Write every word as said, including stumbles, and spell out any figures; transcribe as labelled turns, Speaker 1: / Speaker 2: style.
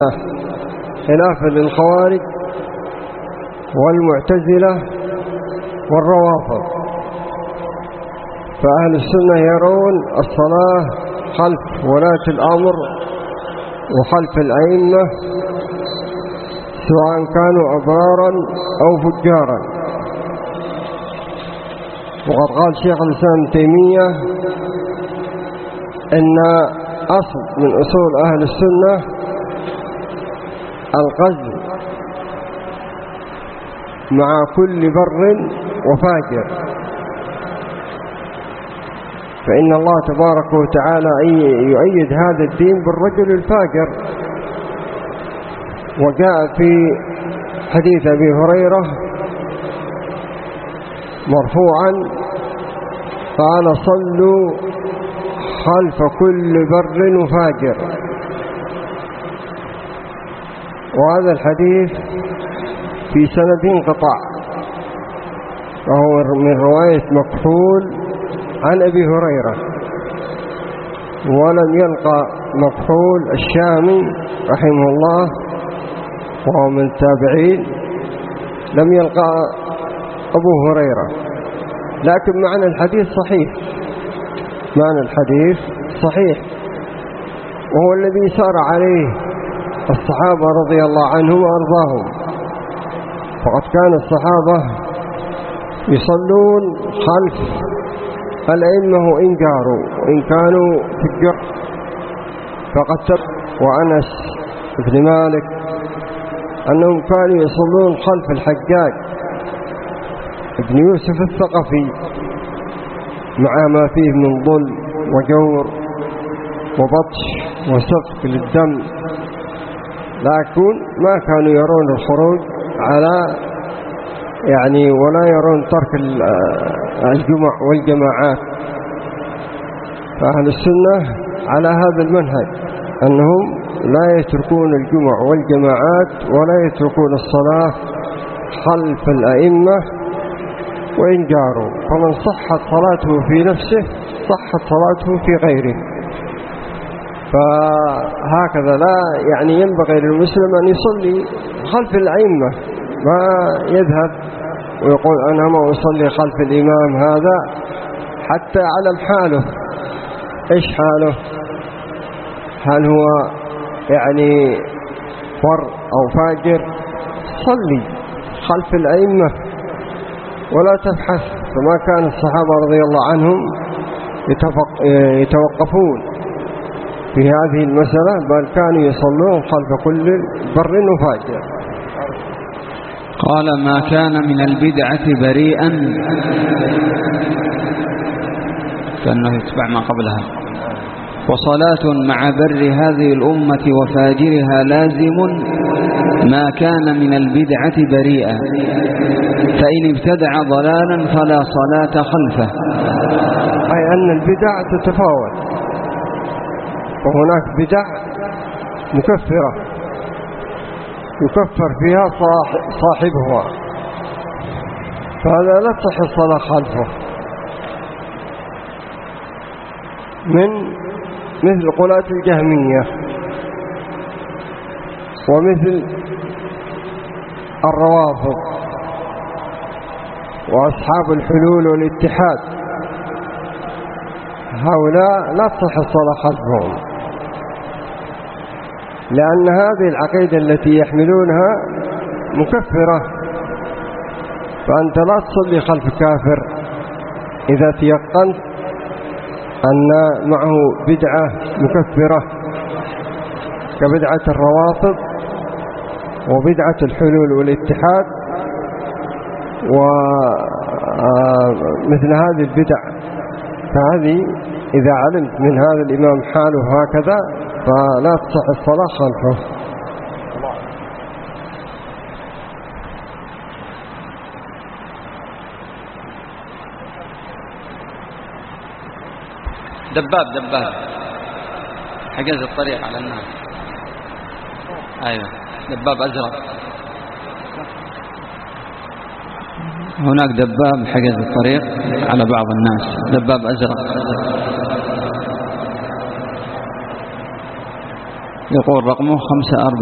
Speaker 1: خلافا للخوارج والمعتزلة والروافض. فأهل السنة يرون الصلاة خلف ولاة الأمر وخلف الأئمة سواء كانوا أبرارا أو فجارا. وقد قال شيخ الإسلام ابن تيمية إن أصل من أصول أهل السنة القصد مع كل بر وفاجر، فإن الله تبارك وتعالى يؤيد هذا الدين بالرجل الفاجر. وجاء في حديث أبي هريرة مرفوعا قال صلوا خلف كل بر وفاجر. وهذا الحديث في سند انقطاع، وهو من رواية مكحول عن أبي هريرة، ولم يلقى مكحول الشامي رحمه الله وهو من التابعين، لم يلقى أبو هريرة، لكن معنى الحديث صحيح، معنى الحديث صحيح، وهو الذي سار عليه الصحابة رضي الله عنهم وأرضاهم. فقد كان الصحابة يصلون خلف الأئمة وإن جاروا وإن كانوا في الجر. فقد ثبت وأنس بن مالك أنهم كانوا يصلون خلف الحجاج ابن يوسف الثقفي مع ما فيه من ظلم وجور وبطش وسفك للدم، لكن ما كانوا يرون الخروج على يعني ولا يرون ترك الجمع والجماعات. فأهل السنة على هذا المنهج أنهم لا يتركون الجمع والجماعات ولا يتركون الصلاة خلف الأئمة وإن جاروا، فمن صحت صلاته في نفسه صحت صلاته في غيره. فهكذا لا يعني ينبغي للمسلم أن يصلي خلف الأئمة، ما يذهب ويقول أنا ما أصلي خلف الإمام هذا حتى على حاله. إيش حاله؟ هل هو يعني فر أو فاجر؟ صلي خلف الأئمة ولا تبحث. فما كان الصحابة رضي الله عنهم يتوقفون في هذه المسألة، بل كانوا يصلون خلف كل بر وفاجر.
Speaker 2: قال ما كان من البدعة بريئا، كأنه يتبع ما قبلها. وصلاة مع بر هذه الأمة وفاجرها لازم ما كان من البدعة بريئا، فإن ابتدع ضلالا فلا صلاة خلفه.
Speaker 1: أي أن البدع تتفاوت، وهناك بدع مكفرة يكفر فيها صاحبها، فهذا لا تصح الصلاة خلفه، من مثل قلاة الجهمية ومثل الروافض وأصحاب الحلول والاتحاد، هؤلاء لا تصح الصلاة خلفهم، لأن هذه العقيدة التي يحملونها مكفرة. فأنت لا تصلي خلف كافر إذا تيقنت أن معه بدعة مكفرة كبدعة الروافض وبدعة الحلول والاتحاد ومثل هذه البدع. فهذه إذا علمت من هذا الإمام حاله هكذا فلا تصح الصلاة خلفه.
Speaker 2: دباب دباب حجز الطريق على الناس. أيوة دباب أزرق، هناك دباب حجز الطريق على بعض الناس، دباب أزرق. يقول رقمه خمسة أربعة.